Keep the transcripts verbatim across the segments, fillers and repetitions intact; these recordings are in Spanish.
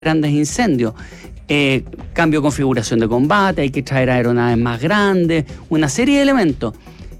grandes incendios. Eh, cambio de configuración de combate, hay que traer aeronaves más grandes, una serie de elementos.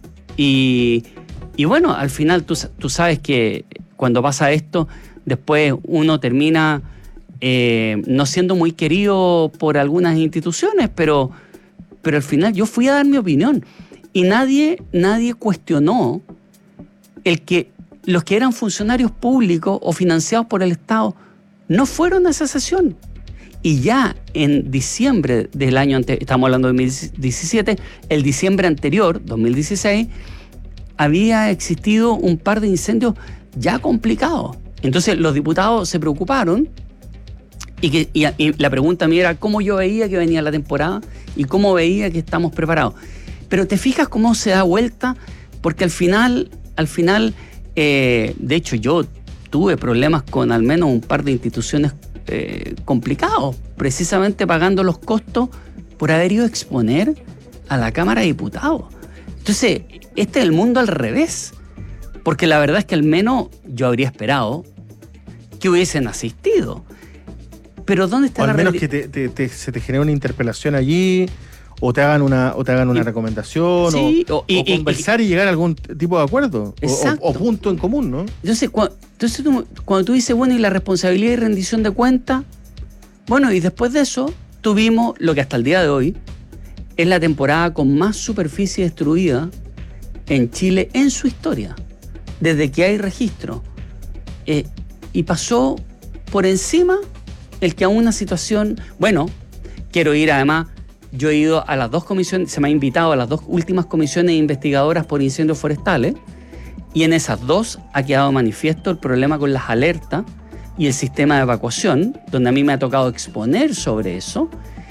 Y, y bueno, al final tú, tú sabes que cuando pasa esto, después uno termina eh, no siendo muy querido por algunas instituciones, pero, pero al final yo fui a dar mi opinión y nadie, nadie cuestionó el que los que eran funcionarios públicos o financiados por el Estado no fueron a esa sesión. Y ya en diciembre del año anterior, estamos hablando de dos mil diecisiete, el diciembre anterior, dos mil dieciséis, había existido un par de incendios ya complicados. Entonces los diputados se preocuparon y, que, y, y la pregunta mía era cómo yo veía que venía la temporada y cómo veía que estamos preparados. Pero te fijas cómo se da vuelta, porque al final, al final eh, de hecho yo tuve problemas con al menos un par de instituciones eh, complicados, precisamente pagando los costos por haber ido a exponer a la Cámara de Diputados. Entonces, este es el mundo al revés, porque la verdad es que al menos yo habría esperado que hubiesen asistido. Pero ¿dónde está o la al menos reali- que te, te, te, se te genere una interpelación allí, o te hagan una, o te hagan una y, recomendación, sí, o, o, y, o conversar y, y, y llegar a algún tipo de acuerdo, o, o, o punto en común, ¿no? Entonces, cuando, entonces tú, cuando tú dices, bueno, y la responsabilidad y rendición de cuentas, bueno, y después de eso tuvimos lo que hasta el día de hoy es la temporada con más superficie destruida en Chile en su historia, desde que hay registro. Eh, y pasó por encima el que a una situación, bueno, quiero ir además, yo he ido a las dos comisiones, se me ha invitado a las dos últimas comisiones investigadoras por incendios forestales, y en esas dos ha quedado manifiesto el problema con las alertas y el sistema de evacuación, donde a mí me ha tocado exponer sobre eso.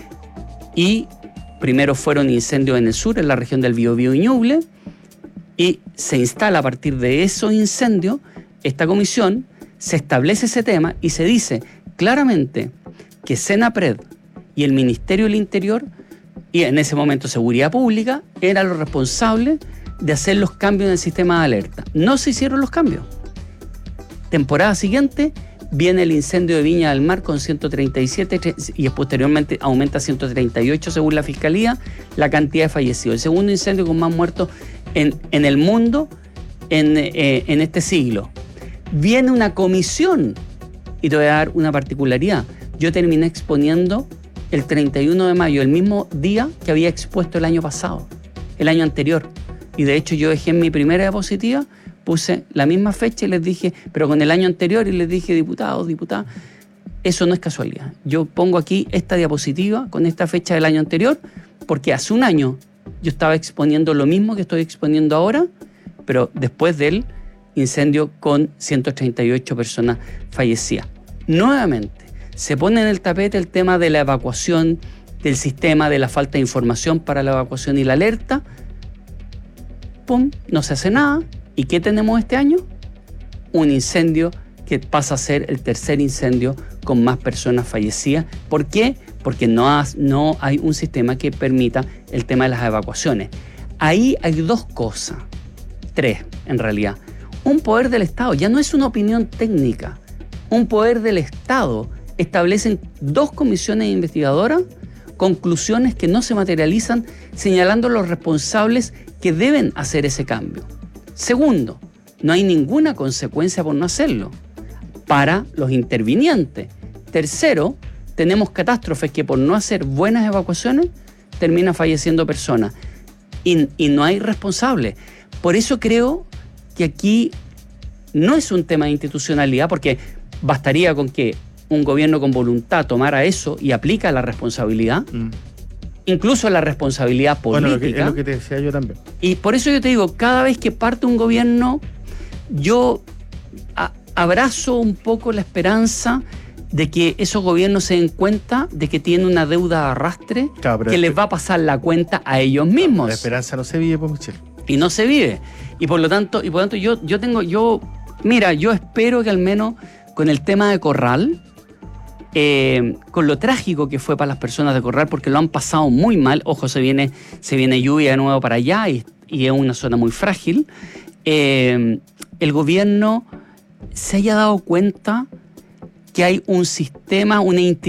Y primero fueron incendios en el sur, en la región del Biobío y Ñuble, y se instala a partir de esos incendios esta comisión, se establece ese tema y se dice claramente que Senapred y el Ministerio del Interior, y en ese momento Seguridad Pública, eran los responsables de hacer los cambios en el sistema de alerta. No se hicieron los cambios. Temporada siguiente viene el incendio de Viña del Mar con ciento treinta y siete y posteriormente aumenta a ciento treinta y ocho según la Fiscalía la cantidad de fallecidos. El segundo incendio con más muertos en, en el mundo en, eh, en este siglo. Viene una comisión y te voy a dar una particularidad. Yo terminé exponiendo el treinta y uno de mayo, el mismo día que había expuesto el año pasado, el año anterior. Y de hecho yo dejé en mi primera diapositiva, puse la misma fecha y les dije, pero con el año anterior, y les dije, diputados, diputadas, eso no es casualidad. Yo pongo aquí esta diapositiva con esta fecha del año anterior, porque hace un año yo estaba exponiendo lo mismo que estoy exponiendo ahora, pero después del incendio con ciento treinta y ocho personas fallecidas. Nuevamente, se pone en el tapete el tema de la evacuación, del sistema, de la falta de información para la evacuación y la alerta. Pum, no se hace nada. ¿Y qué tenemos este año? Un incendio que pasa a ser el tercer incendio con más personas fallecidas. ¿Por qué? Porque no, ha, no hay un sistema que permita el tema de las evacuaciones. Ahí hay dos cosas, tres en realidad. Un poder del Estado, ya no es una opinión técnica, un poder del Estado. Establecen dos comisiones investigadoras, conclusiones que no se materializan, señalando los responsables que deben hacer ese cambio. Segundo, no hay ninguna consecuencia por no hacerlo para los intervinientes. Tercero, tenemos catástrofes que por no hacer buenas evacuaciones terminan falleciendo personas y, y no hay responsables. Por eso creo que aquí no es un tema de institucionalidad, porque bastaría con que un gobierno con voluntad tomara eso y aplica la responsabilidad, mm. incluso la responsabilidad política. Bueno, lo que, es lo que te decía yo también. Y por eso yo te digo, cada vez que parte un gobierno, yo a, abrazo un poco la esperanza de que esos gobiernos se den cuenta de que tienen una deuda de arrastre, claro, que les va a pasar la cuenta a ellos mismos. La esperanza no se vive, pues, Michel. Y no se vive. Y por lo tanto, y por lo tanto yo, yo tengo, yo, mira, yo espero que al menos con el tema de Corral, Eh, con lo trágico que fue para las personas de Corral, porque lo han pasado muy mal. Ojo, se viene, se viene lluvia de nuevo para allá y, y es una zona muy frágil. Eh, el gobierno se haya dado cuenta que hay un sistema, una institución